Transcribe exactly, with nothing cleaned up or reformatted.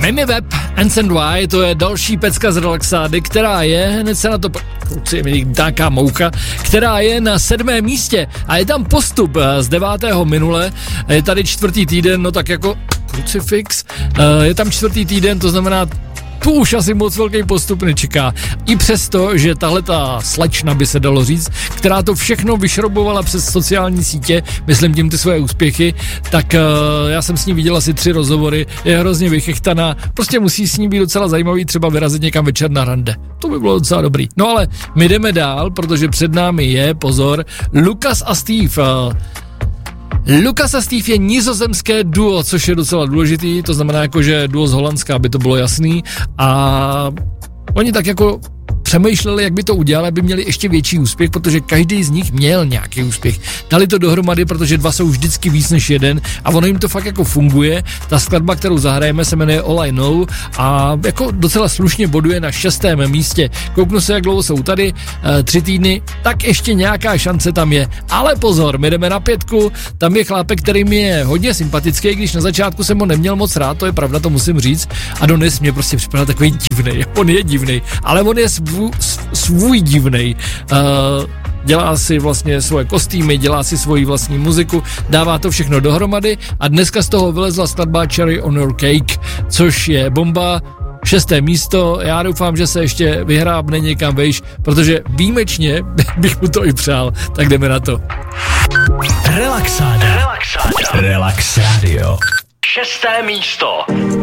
Remy Webb, Anson Y, to je další pecka z Relaxády, která je, hned se na to, kluci, je mi nějaká moucha, která je na sedmém místě a je tam postup z devátého minule, je tady čtvrtý týden, no tak jako krucifix, je tam čtvrtý týden, to znamená, tu už asi moc velký postup nečeká. I přesto, že tahle ta slečna, by se dalo říct, která to všechno vyšrobovala přes sociální sítě, myslím tím ty svoje úspěchy, tak uh, já jsem s ní viděl asi tři rozhovory, je hrozně vychechtaná, prostě musí s ní být docela zajímavý třeba vyrazit někam večer na rande. To by bylo docela dobrý. No ale my jdeme dál, protože před námi je, pozor, Lucas a Steve. Uh, Lucas a Steve je nizozemské duo, což je docela důležitý, to znamená jako, že duo z Holandska, aby to bylo jasný, a oni tak jako přemýšleli, jak by to udělali, aby měli ještě větší úspěch, protože každý z nich měl nějaký úspěch. Dali to dohromady, protože dva jsou vždycky víc než jeden a ono jim to fakt jako funguje. Ta skladba, kterou zahrajeme, se jmenuje All I Know a jako docela slušně boduje na šestém místě. Kouknu se, jak dlouho jsou tady, e, tři týdny, tak ještě nějaká šance tam je. Ale pozor, my jdeme na pětku, tam je chlápek, který mi je hodně sympatický, když na začátku jsem ho neměl moc rád, to je pravda, to musím říct. A dnes mě prostě připadá takový divnej, on je divnej, ale on je svů, svůj divnej. Uh, dělá si vlastně svoje kostýmy, dělá si svoji vlastní muziku, dává to všechno dohromady a dneska z toho vylezla skladba Cherry on Your Cake, což je bomba, šesté místo, já doufám, že se ještě vyhrábne někam vejš, protože výjimečně bych mu to i přál, tak jdeme na to. Relaxáda. Relaxáda. Relax Radio. Šesté místo.